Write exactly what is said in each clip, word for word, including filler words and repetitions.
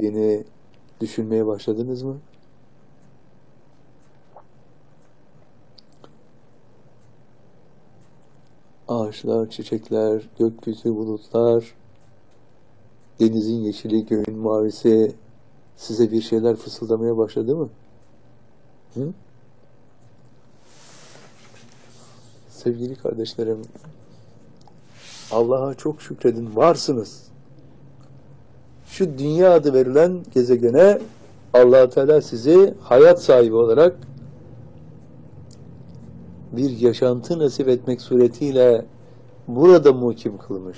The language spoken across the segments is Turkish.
geldiğini düşünmeye başladınız mı? Ağaçlar, çiçekler, gökyüzü, bulutlar, denizin yeşili, göğün mavisi size bir şeyler fısıldamaya başladı mı? Hı? Sevgili kardeşlerim, Allah'a çok şükredin, varsınız. Şu dünya adı verilen gezegene Allah-u Teala sizi hayat sahibi olarak bir yaşantı nasip etmek suretiyle burada mukim kılmış.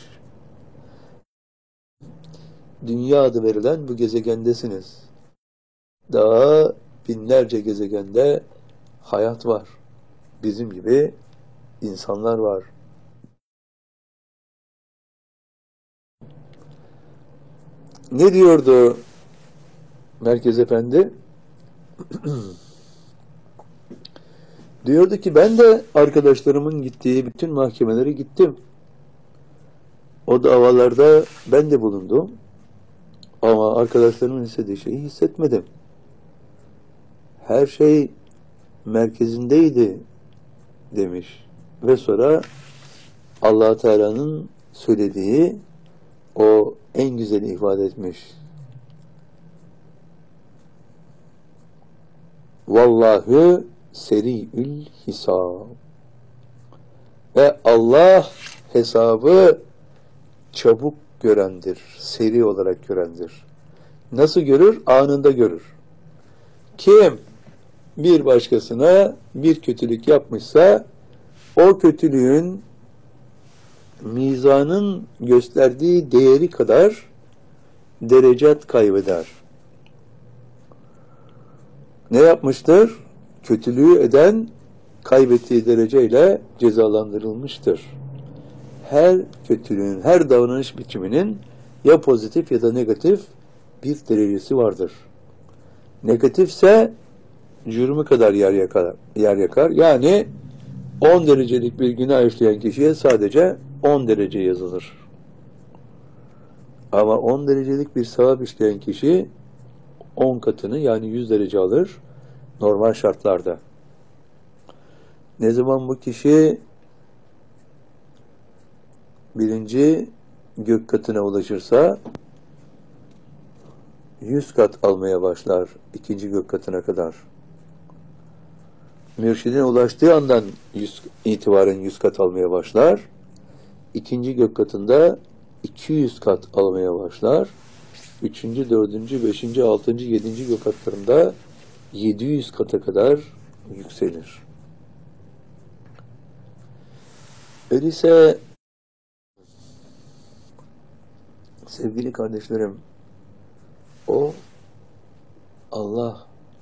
Dünya adı verilen bu gezegendesiniz. Daha binlerce gezegende hayat var. Bizim gibi insanlar var. Ne diyordu Merkez Efendi? Diyordu ki ben de arkadaşlarımın gittiği bütün mahkemelere gittim. O davalarda ben de bulundum. Ama arkadaşlarımın istediği şeyi hissetmedim. Her şey merkezindeydi demiş. Ve sonra Allah Teala'nın söylediği o en güzeli ifade etmiş. Vallahu seri'ül hisab. Ve Allah hesabı çabuk görendir, seri olarak görendir. Nasıl görür? Anında görür. Kim bir başkasına bir kötülük yapmışsa o kötülüğün mizanın gösterdiği değeri kadar derecat kaybeder. Ne yapmıştır? Kötülüğü eden kaybettiği dereceyle cezalandırılmıştır. Her kötülüğün, her davranış biçiminin ya pozitif ya da negatif bir derecesi vardır. Negatifse cürmü kadar yer yakar. Yer yakar. Yani on derecelik bir günah işleyen kişiye sadece on derece yazılır. Ama on derecelik bir sevap işleyen kişi on katını yani yüz derece alır normal şartlarda. Ne zaman bu kişi birinci gök katına ulaşırsa yüz kat almaya başlar ikinci gök katına kadar. Mürşidine ulaştığı andan yüz, itibaren yüz kat almaya başlar. İkinci gök katında iki yüz kat almaya başlar. Üçüncü, dördüncü, beşinci, altıncı, yedinci gök katlarında yedi yüz kata kadar yükselir. Öyleyse sevgili kardeşlerim, o Allah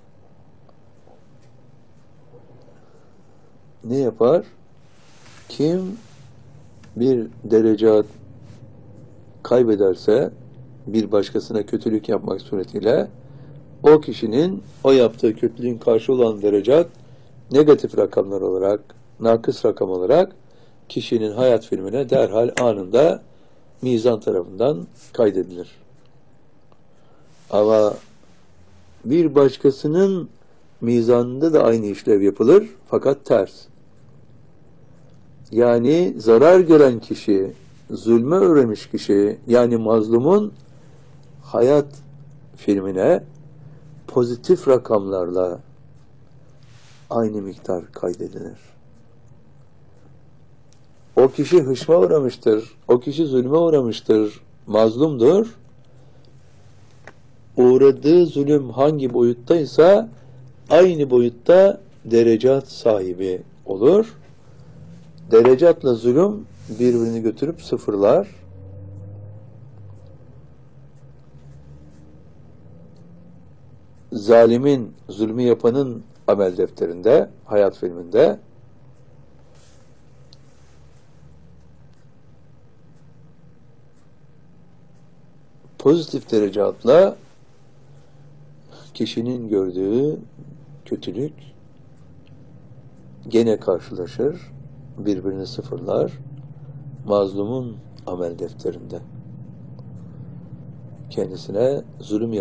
ne yapar? Kim bir derece kaybederse bir başkasına kötülük yapmak suretiyle o kişinin o yaptığı kötülüğün karşı olan derecat negatif rakamlar olarak, nakıs rakam olarak kişinin hayat filmine derhal anında mizan tarafından kaydedilir. Ama bir başkasının mizanında da aynı işlev yapılır fakat ters. Yani zarar gören kişi, zulme uğramış kişi, yani mazlumun hayat filmine pozitif rakamlarla aynı miktar kaydedilir. O kişi hışma uğramıştır, o kişi zulme uğramıştır, mazlumdur. Uğradığı zulüm hangi boyuttaysa aynı boyutta derecat sahibi olur. Derecatla zulüm birbirini götürüp sıfırlar. Zalimin, zulmü yapanın amel defterinde, hayat filminde pozitif derecatla kişinin gördüğü kötülük gene karşılaşır, birbirini sıfırlar, mazlumun amel defterinde kendisine zulüm